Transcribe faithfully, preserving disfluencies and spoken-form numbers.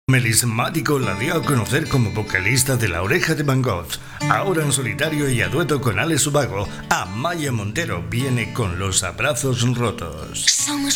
Melismático la dio a conocer como vocalista de La Oreja de Van Gogh. Ahora en solitario y a dueto con Alex Ubago, Amaya Montero viene con Los Abrazos Rotos. Somos